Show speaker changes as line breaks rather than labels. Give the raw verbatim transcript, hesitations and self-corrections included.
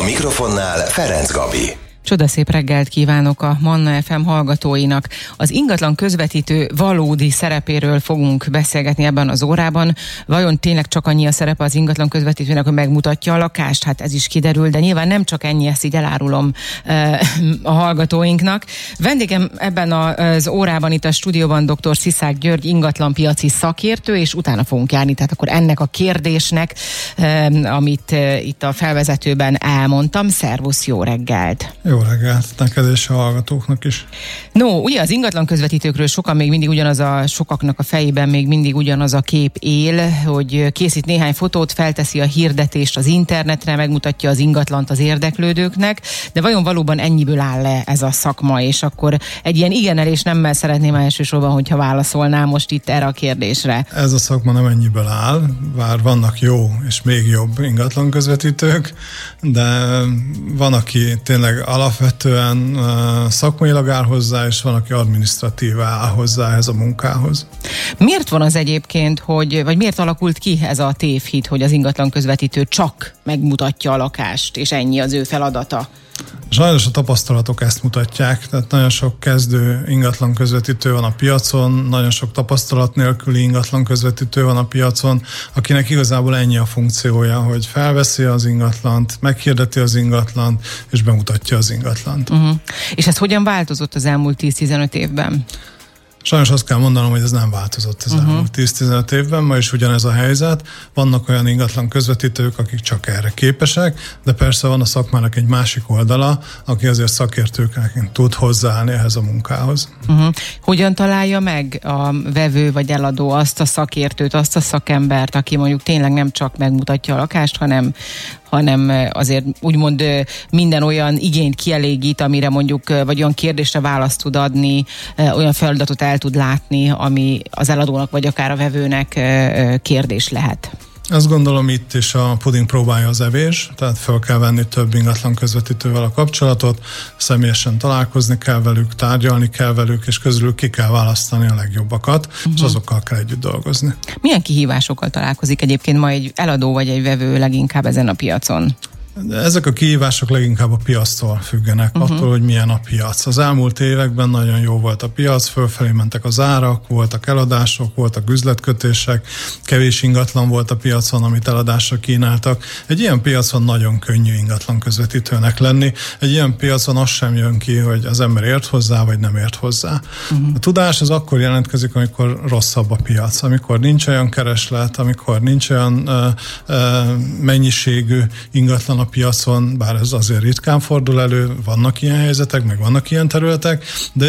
mikrofonnál Ferenc Gabi.
Csodaszép reggelt kívánok a Manna ef em hallgatóinak. Az ingatlan közvetítő valódi szerepéről fogunk beszélgetni ebben az órában. Vajon tényleg csak annyi a szerepe az ingatlan közvetítőnek, hogy megmutatja a lakást? Hát ez is kiderül, de nyilván nem csak ennyi, ezt így elárulom a hallgatóinknak. Vendégem ebben az órában itt a stúdióban dr. Sziszák György, ingatlanpiaci szakértő, és utána fogunk járni, tehát akkor ennek a kérdésnek, amit itt a felvezetőben elmondtam. Szervusz, jó reggelt!
Jó reggelt neked és a hallgatóknak is.
No, ugye az ingatlan közvetítőkről sokan még mindig ugyanaz a, sokaknak a fejében még mindig ugyanaz a kép él, hogy készít néhány fotót, felteszi a hirdetést az internetre, megmutatja az ingatlant az érdeklődőknek, de vajon valóban ennyiből áll le ez a szakma, és akkor egy ilyen igennel és nemmel szeretném elsősorban, hogyha válaszolnál most itt erre a kérdésre.
Ez a szakma nem ennyiből áll, bár vannak jó és még jobb ingatlan közvetítők, de van, aki tényleg alapvetően uh, szakmailag áll hozzá, és van, aki adminisztratív áll hozzá ehhez a munkához.
Miért van az egyébként, hogy, vagy miért alakult ki ez a tévhit, hogy az ingatlan közvetítő csak megmutatja a lakást, és ennyi az ő feladata?
Sajnos a tapasztalatok ezt mutatják, tehát nagyon sok kezdő ingatlan közvetítő van a piacon, nagyon sok tapasztalat nélküli ingatlan közvetítő van a piacon, akinek igazából ennyi a funkciója, hogy felveszi az ingatlant, meghirdeti az ingatlant, és bemutatja az ingatlant. Uh-huh.
És ez hogyan változott az elmúlt tíz-tizenöt évben?
Sajnos azt kell mondanom, hogy ez nem változott az uh-huh. elmúlt tíz-tizenöt évben, ma is ugyanez a helyzet. Vannak olyan ingatlan közvetítők, akik csak erre képesek, de persze van a szakmának egy másik oldala, aki azért szakértőként tud hozzáállni ehhez a munkához.
Uh-huh. Hogyan találja meg a vevő vagy eladó azt a szakértőt, azt a szakembert, aki mondjuk tényleg nem csak megmutatja a lakást, hanem hanem azért úgymond minden olyan igényt kielégít, amire mondjuk, vagy olyan kérdésre választ tud adni, olyan feladatot el tud látni, ami az eladónak, vagy akár a vevőnek kérdés lehet.
Azt gondolom, itt is a puding próbálja az evés, tehát fel kell venni több ingatlan közvetítővel a kapcsolatot, személyesen találkozni kell velük, tárgyalni kell velük, és közülük ki kell választani a legjobbakat, uh-huh. és azokkal kell együtt dolgozni.
Milyen kihívásokkal találkozik egyébként ma egy eladó vagy egy vevő leginkább ezen a piacon?
De ezek a kihívások leginkább a piactól függenek, uh-huh. attól, hogy milyen a piac. Az elmúlt években nagyon jó volt a piac, fölfelé mentek az árak, voltak eladások, voltak üzletkötések, kevés ingatlan volt a piacon, amit eladásra kínáltak. Egy ilyen piacon nagyon könnyű ingatlan közvetítőnek lenni. Egy ilyen piacon az sem jön ki, hogy az ember ért hozzá, vagy nem ért hozzá. Uh-huh. A tudás az akkor jelentkezik, amikor rosszabb a piac, amikor nincs olyan kereslet, amikor nincs olyan ö, ö, mennyiségű ingatlan a piacon, bár ez azért ritkán fordul elő, vannak ilyen helyzetek, meg vannak ilyen területek, de